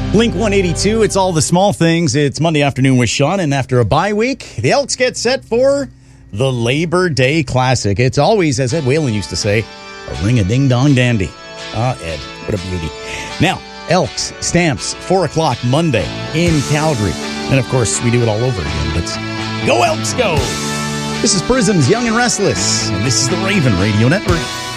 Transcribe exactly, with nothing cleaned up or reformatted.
Blink one eighty-two, it's all the small things. It's Monday afternoon with Sean, and after a bye week, the Elks get set for the Labor Day Classic. It's always, as Ed Whalen used to say, a ring-a-ding-dong dandy. Ah, Ed, what a beauty. Now, Elks, Stamps, four o'clock Monday in Calgary. And, of course, we do it all over again, but go Elks, go! This is Prism's Young and Restless, and this is the Raven Radio Network.